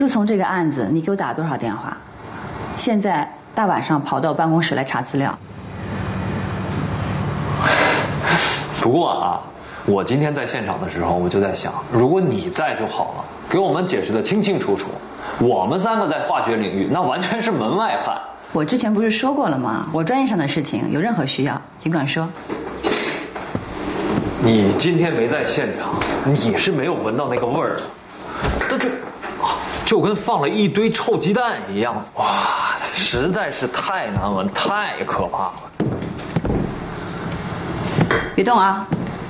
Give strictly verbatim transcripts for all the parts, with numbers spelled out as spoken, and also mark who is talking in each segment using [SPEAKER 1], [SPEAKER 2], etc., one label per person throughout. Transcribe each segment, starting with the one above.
[SPEAKER 1] 自从这个案子，你给我打了多少电话？现在大晚上跑到办公室来查资料。
[SPEAKER 2] 不过啊，我今天在现场的时候，我就在想，如果你在就好了，给我们解释的清清楚楚。我们三个在化学领域，那完全是门外汉。
[SPEAKER 1] 我之前不是说过了吗？我专业上的事情，有任何需要尽管说。
[SPEAKER 2] 你今天没在现场，你是没有闻到那个味儿的。那就就跟放了一堆臭鸡蛋一样，哇，实在是太难闻，太可怕了。
[SPEAKER 1] 别动啊！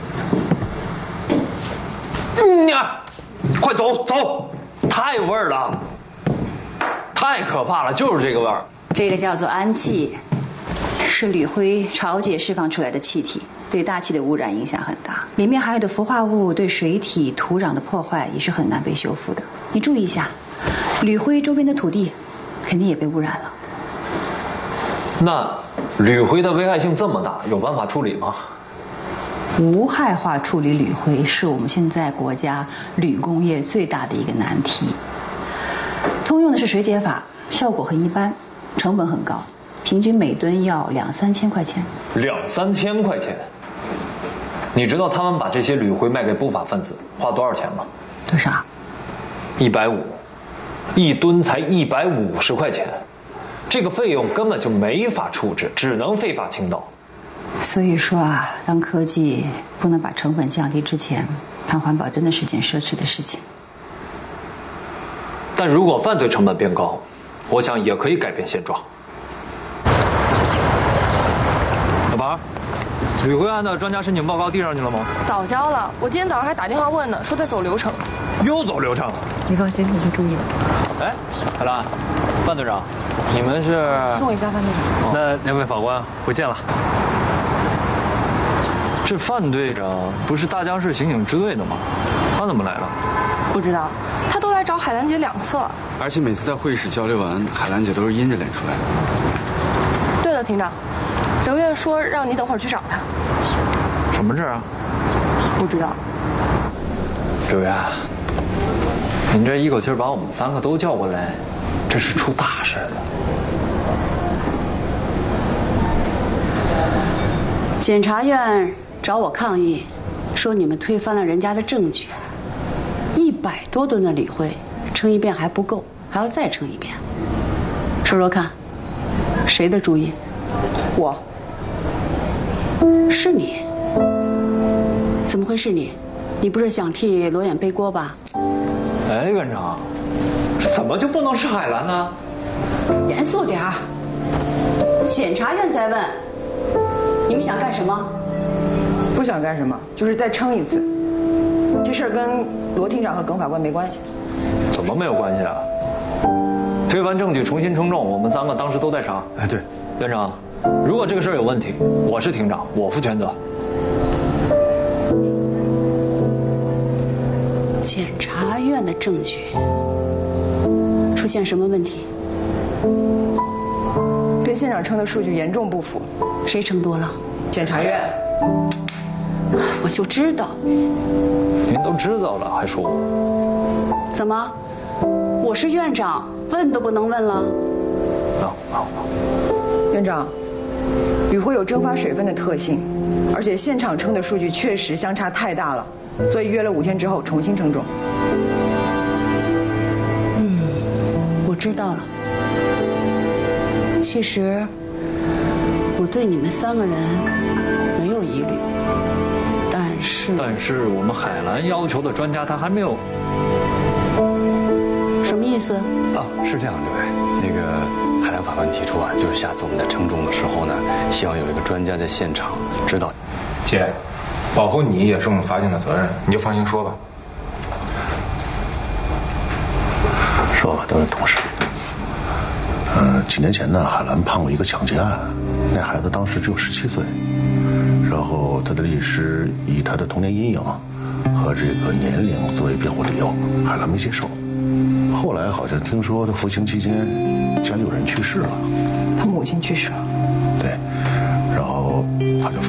[SPEAKER 2] 嗯呀，快走走，太味儿了，太可怕了，就是这个味儿。
[SPEAKER 1] 这个叫做氨气，是铝灰潮解释放出来的气体，对大气的污染影响很大。里面含有的氟化物对水体、土壤的破坏也是很难被修复的。你注意一下，铝灰周边的土地肯定也被污染了。
[SPEAKER 2] 那铝灰的危害性这么大，有办法处理吗？
[SPEAKER 1] 无害化处理铝灰是我们现在国家铝工业最大的一个难题。通用的是水解法，效果很一般，成本很高，平均每吨要两三千块钱。
[SPEAKER 2] 两三千块钱？你知道他们把这些铝灰卖给不法分子花多少钱吗？
[SPEAKER 1] 多少？
[SPEAKER 2] 一百五，一吨才一百五十块钱，这个费用根本就没法处置，只能非法倾倒。
[SPEAKER 1] 所以说啊，当科技不能把成本降低之前，谈环保真的是件奢侈的事情。
[SPEAKER 2] 但如果犯罪成本变高，我想也可以改变现状。老白，铝灰案的专家申请报告递上去了吗？
[SPEAKER 3] 早交了，我今天早上还打电话问呢，说在走流程。
[SPEAKER 2] 又走流程？
[SPEAKER 1] 你放心，我去注意了。
[SPEAKER 2] 哎，海兰，范队长，你们是？
[SPEAKER 3] 送我一下，范队长。
[SPEAKER 2] 哦、那两位法官，回见了。这范队长不是大江市刑警支队的吗？他怎么来了？
[SPEAKER 3] 不知道，他都来找海兰姐两次了。
[SPEAKER 4] 而且每次在会议室交流完，海兰姐都是阴着脸出来的。
[SPEAKER 3] 对了，庭长，刘院说让你等会儿去找他。
[SPEAKER 2] 什么事啊？
[SPEAKER 3] 不知道。
[SPEAKER 2] 刘院，您这一口气把我们三个都叫过来，这是出大事了。
[SPEAKER 5] 检察院找我抗议，说你们推翻了人家的证据。一百多吨的铝灰，称一遍还不够，还要再称一遍。说说看，谁的主意？
[SPEAKER 3] 我。
[SPEAKER 5] 是你？怎么会是你？你不是想替罗远背锅吧？
[SPEAKER 2] 哎，院长，怎么就不能是海兰呢？
[SPEAKER 5] 严肃点儿。检察院在问，你们想干什么？
[SPEAKER 6] 不想干什么，就是再称一次。这事儿跟罗厅长和耿法官没关系。
[SPEAKER 2] 怎么没有关系啊？推翻证据，重新称重，我们三个当时都在场。
[SPEAKER 4] 哎，对，
[SPEAKER 2] 院长，如果这个事儿有问题，我是庭长，我负全责。
[SPEAKER 5] 检察院的证据出现什么问题？
[SPEAKER 6] 跟现场称的数据严重不符。
[SPEAKER 5] 谁称多了？
[SPEAKER 6] 检察院。
[SPEAKER 5] 我就知道。
[SPEAKER 2] 您都知道了还说我？
[SPEAKER 5] 怎么？我是院长，问都不能问了？
[SPEAKER 2] 好好好。
[SPEAKER 6] 院长，铝灰有蒸发水分的特性，而且现场称的数据确实相差太大了，所以约了五天之后重新称重。
[SPEAKER 5] 嗯，我知道了。其实我对你们三个人没有疑虑，但是
[SPEAKER 2] 但是我们海兰要求的专家他还没有。
[SPEAKER 5] 什么意思？
[SPEAKER 4] 啊，是这样，刘伟，那个海兰法官提出啊，就是下次我们在称重的时候呢，希望有一个专家在现场指导。
[SPEAKER 7] 姐，保护你也是我们法警的责任，你就放心说吧。
[SPEAKER 8] 说吧，都是同事。呃，几年前呢，海兰判过一个抢劫案，那孩子当时只有十七岁，然后他的律师以他的童年阴影和这个年龄作为辩护理由，海兰没接受。后来好像听说他服刑期间家里有人去世了，
[SPEAKER 6] 他母亲去世了。
[SPEAKER 8] 对，然后他就放。